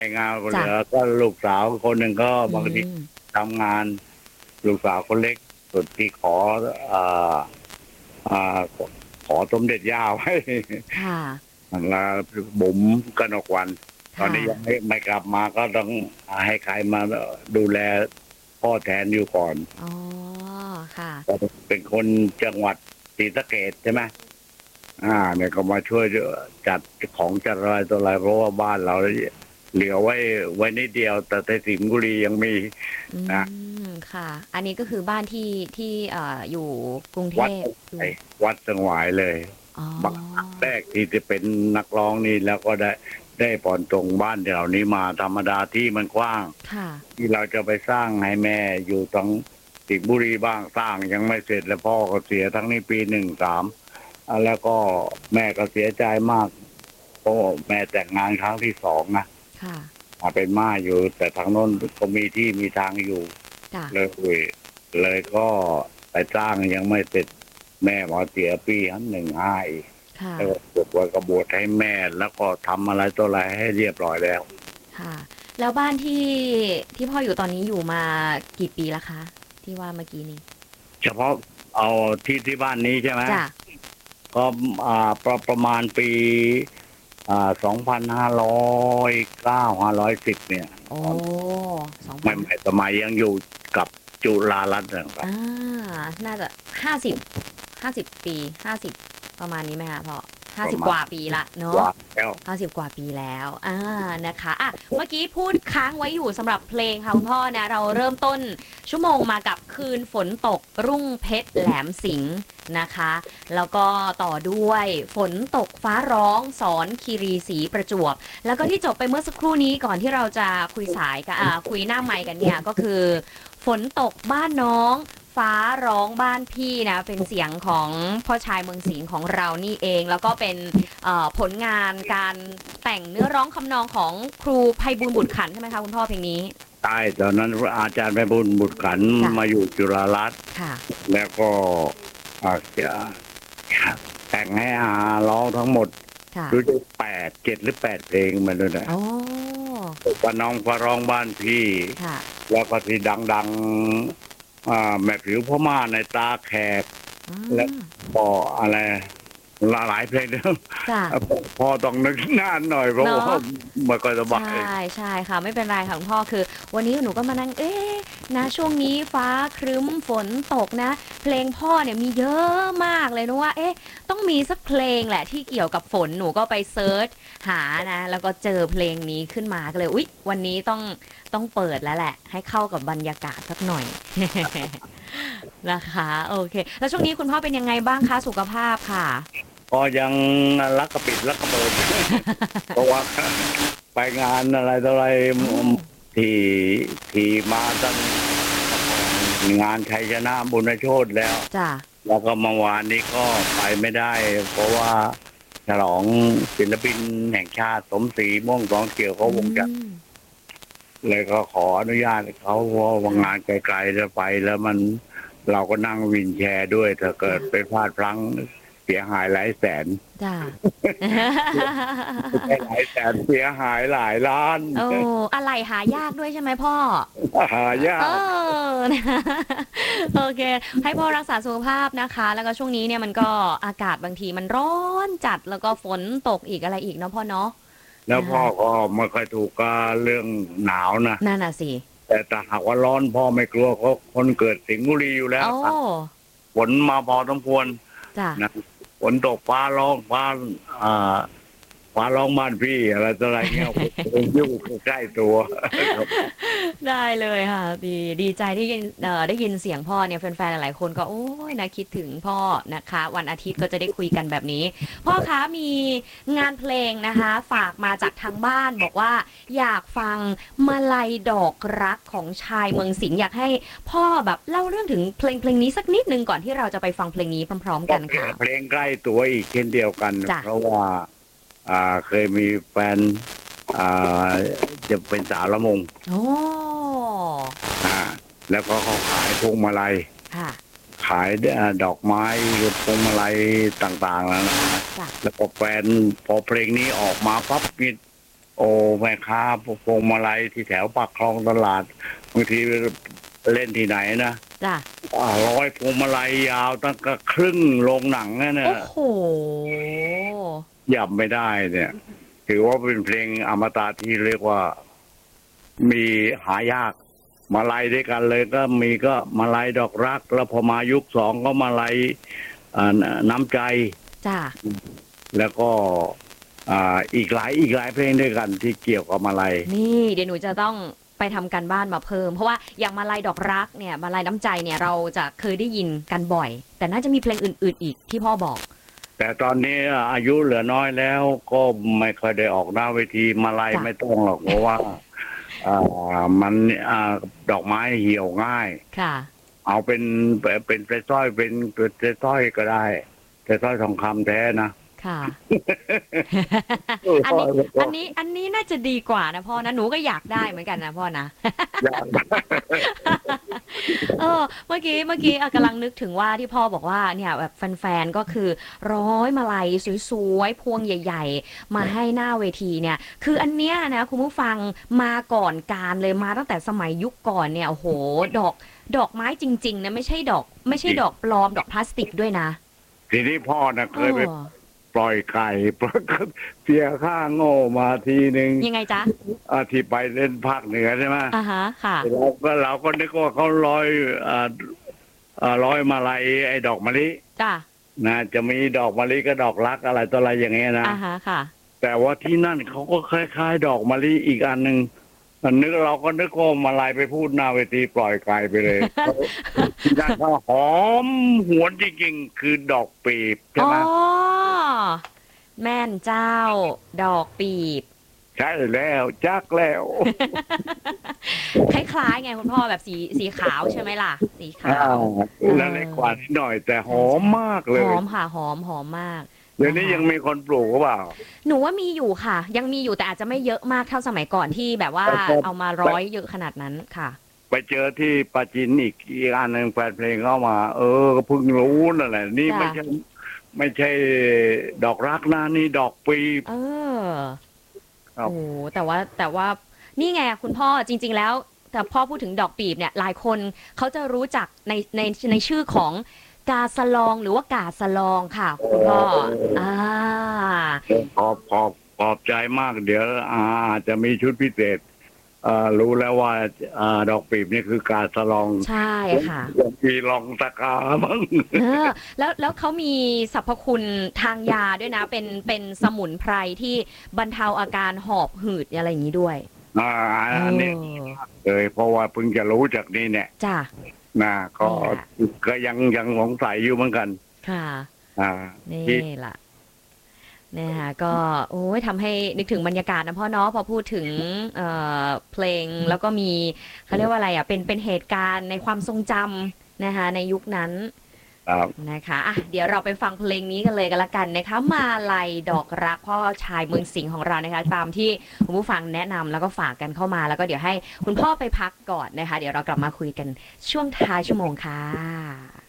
แต่งงานคนเหจ้ะลือก็ลูกสาวคนหนึ่งก็อืบางทีมทำงานลูกสาวคนเล็กสุดที่ขอเอ่อเอ่อขอสมเด็จย่าไว้ค่ะแล้วบุ๋มกนกวันตอนค่ะนี้ยังไม่กลับมาก็ต้องให้ใครมาดูแลพ่อแทนอยู่ก่อนอ๋อค่ะก็เป็นคนจังหวัดศรีสะเกษใช่ไหมเนี่ยก็มาช่วยจัดของจัดอะไรตัวอะไรเพราะว่าบ้านเราเหลือไว้นิดเดียวแต่ในสิงห์บุรียังมีอืนะมค่ะอันนี้ก็คือบ้านที่อยู่กรุงเทวัดพอยู่ไอ้วัดสังหวายเลยอ๋อบางแรกที่จะเป็นนักร้องนี่แล้วก็ได้ผ่อนตรงบ้านเหล่านี้มาธรรมดาที่มันกว้างค่ะที่เราจะไปสร้างให้แม่อยู่ตรงสิงห์บุรีบ้างสร้างยังไม่เสร็จแล้วพ่อก็เสียทั้งนี้ปี13แล้วก็แม่ก็เสียใจมากเพราะแม่แต่งงานครั้งที่2นะค่ะมาเป็นม่ายอยู่แต่ทางโน้นก็มีที่มีทางอยู่จ้ะเลยก็ไปสร้างยังไม่เสร็จแม่หมอเสียปี15อีกค่ะแล้วก็บวชให้แม่แล้วก็ทำอะไรตัวอะไรให้เรียบร้อยแล้วค่ะแล้วบ้านที่พ่ออยู่ตอนนี้อยู่มากี่ปีแล้วคะที่ว่าเมื่อกี้นี้เฉพาะเอาที่บ้านนี้ใช่ไหมจ้ะก็ประมาณปี2509 510เนี่ยโอ้สองพันไม่สมัยยังอยู่กับจุฬารัตน์นะครับอ่าน่าจะ50 ปี50ประมาณนี้ไหมคะพ่อห้าประมาณสิบกว่าปีละเนาะว่าแล้ว 50 กว่าปีแล้วนะคะเมื่อกี้พูดค้างไว้อยู่สำหรับเพลงค่ะคุณพ่อนะเราเริ่มต้นชั่วโมงมากับคืนฝนตกรุ่งเพชรแหลมสิงห์นะคะแล้วก็ต่อด้วยฝนตกฟ้าร้องสอนคีรีศรีประจวบแล้วก็ที่จบไปเมื่อสักครู่นี้ก่อนที่เราจะคุยสายกันคุยหน้าไมค์กันเนี่ยก็คือฝนตกบ้านน้องฟ้าร้องบ้านพี่นะเป็นเสียงของพ่อชายเมืองสิงห์ของเรานี่เองแล้วก็เป็น ผลงานการแต่งเนื้อร้องคำนองของครูไพบูลย์บุตรขันธ์ใช่ไหมคะคุณพ่อเพลงนี้ใช่ตอนนั้นอาจารย์ไพบูลย์บุตรขันธ์จ้ะมาอยู่จุฬารัตน์ค่ะแล้วก็จะแต่งให้ร้องทั้งหมดค่ะรู้จัก7 หรือ 8 เพลงมาด้วยนะโอ้ป้าน้องฟ้าร้องบ้านพี่ค่ะแล้วก็ที่ดังๆแม่ผิวพ่อม่าในตาแขกอืแล้วมก็อะไรหลายเพลงเนอะจ้ะพอต้องนึกนานหน่อยเพราะเนาะว่าไม่ค่อยสบายใช่ค่ะไม่เป็นไรค่ะคุณพ่อคือวันนี้หนูก็มานั่งนะช่วงนี้ฟ้าครึ้มฝนตกนะเพลงพ่อเนี่ยมีเยอะมากเลยนะว่าต้องมีสักเพลงแหละที่เกี่ยวกับฝนหนูก็ไปเซิร์ชหานะแล้วก็เจอเพลงนี้ขึ้นมาก็เลยอุ๊ยวันนี้ต้องเปิดแล้วแหละให้เข้ากับบรรยากาศสักหน่อยนะคะโอเคแล้วช่วงนี้คุณพ่อเป็นยังไงบ้างคะสุขภาพค่ะก็ยังรักกระปิดรักกระเบิด เพราะว่าไปงานอะไรต่ออะไรอ๋อที่ที่มาตั้งงานชัยชนะบุญโชตแล้วจ้ะแล้วก็เมื่อวานนี้ก็ไปไม่ได้เพราะว่าฉลองศิลปินแห่งชาติสมศรีม่วงสองเกี่ยวเขาอืวงจัดมเลยก็ขออนุญาตเขาเพราะว่างานค่ะไกลๆจะไปแล้วมันเราก็นั่งวินแชร์ด้วยถ้าเกิดไปพลาดพลั้งเสียหายหลายแสนจ้ะไม่ใช่หลายแสนเสียหายหลายล้านโอ้อะไรหายากด้วยใช่ไหมพ่อหายาเอกอโอเคให้พ่อรักษาสุขภาพนะคะแล้วก็ช่วงนี้เนี่ยมันก็อากาศบางทีมันร้อนจัดแล้วก็ฝนตกอีกอะไรอีกเนาะพ่อเนาะแล้วพ่อนะคะก็ไม่ค่อยถูกกับเรื่องหนาวนะนั่นน่ะสิแต่ถ้าหากว่าร้อนพ่อไม่กลัวเขาคนเกิดสิงห์บุรีอยู่แล้วโอ้ฝนมาพอสมควรจ้ะนะฝนตกฟ้าร้องอ่าฟ้าร้องบ้านพี่อะไรต่ออะไรเงี้ยยุ่งใกล้ตัวได้เลยค่ะดีใจที่ได้ยินเสียงพ่อเนี่ยแฟนๆหลายๆคนก็โอ้ยนะคิดถึงพ่อนะคะวันอาทิตย์ก็จะได้คุยกันแบบนี้พ่อคะมีงานเพลงนะคะฝากมาจากทางบ้านบอกว่าอยากฟังมาลัยดอกรักของชายเมืองสิงห์อยากให้พ่อแบบเล่าเรื่องถึงเพลงนี้สักนิดนึงก่อนที่เราจะไปฟังเพลงนี้พร้อมๆกันค่ะเพลงใกล้ตัวอีกเช่นเดียวกันจ้ะเพราะว่าเคยมีแฟนอ่าจะเป็นสาวละมงโอ้อ่าแล้วก็เขาขายพวงมาลัยค่ะขายดอกไม้พวงมาลัยต่างๆแล้วนะจ้ะแล้วก็แฟนพอเพลงนี้ออกมาปั๊บนี่โอ้โอ้แม่ค้าพวงมาลัยที่แถวปากคลองตลาดบางทีเล่นที่ไหนนะจ้ะร้อยพวงมาลัยยาวตั้งก็ครึ่งโรงหนังนั่นโอ้น่ะโหยับไม่ได้เนี่ย ถือว่าเป็นเพลงอมตะที่เรียกว่ามีหายากมาลัยด้วยกันเลยก็มีก็มาลัยดอกรัก แล้วพอมายุคสองก็มาลัยน้ำใจจ้ะแล้วก็อีกหลายเพลงด้วยกันที่เกี่ยวกับมาลัยนี่เดี๋ยวหนูจะต้องไปทำการบ้านมาเพิ่ม เพราะว่าอย่างมาลัยดอกรักเนี่ยมาลัยน้ำใจเนี่ยเราจะเคยได้ยินกันบ่อย แต่น่าจะมีเพลงอื่นๆอีกที่พ่อบอกแต่ตอนนี้อายุเหลือน้อยแล้ว ก็ไม่ค่อยได้ออกหน้าเวทีมาลัยจ้ะไม่ต้องหรอกเพราะว่ามันดอกไม้เหี่ยวง่ายค่ะเอาเป็นสร้อยเป็นสร้อยก็ได้แต่สร้อยทองคำแท้นะค่ะ อันนี้น่าจะดีกว่านะพ่อนะหนูก็อยากได้เหมือนกันนะพ่อนะ เมื่อกี้กำลังนึกถึงว่าที่พ่อบอกว่าเนี่ยแบบแฟนๆก็คือร้อยมาลัยสวยๆพวงใหญ่ๆมาให้หน้าเวทีเนี่ย คืออันเนี้ยนะคุณผู้ฟังมาก่อนการเลยมาตั้งแต่สมัยยุคก่อนเนี่ยโอ้โหดอกไม้จริงๆนะไม่ใช่ดอกปลอมดอกพลาสติกด้วยนะทีนี้พ่อนะเคยไปเออปล่อยไก่ปรากฏเสียค่าโง่มาทีหนึ่งยังไงจ๊ะที่ไปเล่นภาคเหนือใช่ไหมอ่าฮะค่ะเราก็นึกว่าเขาร้อยมาลัยไอ้ดอกมะลิจ้ะนะจะมีดอกมะลิกับดอกรักอะไรต่ออะไรอย่างเงี้ยนะอ่าฮะค่ะแต่ว่าที่นั่นเขาก็คล้ายๆ ดอกมะลิอีกอันหนึ่งเราก็นึกว่ามาลัยไปพูดหน้าเวทีปล่อยไกลไปเลย ที่นั่นก็หอมหวนจริงๆคือดอกปีบใช่อ๋อไหมแม่นเจ้า ดอกปีบใช่แล้วจักแล้วคล้ายๆไงคุณพ่อแบบสีขาวใช่ไหมล่ะ สีขาวแล้วเล็กกว่านิดหน่อย แต่หอมมากเลยหอมค่ะหอมมากเดี๋ยวนี้ยังมีคนปลูกหรือเปล่าหนูว่ามีอยู่ค่ะ ยังมีอยู่แต่อาจจะไม่เยอะมากเท่าสมัยก่อนที่แบบว่าแต่เอามาร้อยเยอะขนาดนั้นค่ะไปเจอที่ปาจีนอีกอันหนึ่งแฟนเพลงเข้ามา ก็เพิ่งรู้นั่นแหละ นี่จ้ะไม่ใช่ดอกรักนะนี่ดอกปีบเออครับโอ้แต่ว่านี่ไงคุณพ่อจริง ๆ แล้ว แต่พ่อพูดถึงดอกปีบเนี่ยหลายคนเขาจะรู้จักในชื่อของกาสะลองหรือว่ากาสะลองค่ะคุณพ่ออ่าขอบใจมาก เดี๋ยวอาจจะมีชุดพิเศษรู้แล้วว่าดอกปีบนี่คือการสลองใช่ค่ะมีลองตะกามั้งแล้วเขามีสรรพคุณทางยาด้วยนะ เป็นสมุนไพรที่บรรเทาอาการหอบหืดอะไรอย่างนี้ด้วยอันนี้ เลยเพราะว่าเพิ่งจะรู้จากนี่เนี่ยจ้ะนะก็ยังสงสัยอยู่เหมือนกันค่ะ นี่ที่ล่ะเนี่ยค่ะก็โอ้ยทำให้นึกถึงบรรยากาศนะพ่อเนาะพอพูดถึงเพลงแล้วก็มีเขาเรียกว่าอะไรอ่ะเป็นเหตุการณ์ในความทรงจำนะคะในยุคนั้นครับนะคะอ่ะเดี๋ยวเราไปฟังเพลงนี้กันเลยกันละกันนะคะมาลัยดอกรักพ่อชายเมืองสิงห์ของเรานะคะตามที่คุณผู้ฟังแนะนำแล้วก็ฝากกันเข้ามาแล้วก็เดี๋ยวให้คุณพ่อไปพักก่อนนะคะเดี๋ยวเรากลับมาคุยกันช่วงท้ายชั่วโมงค่ะ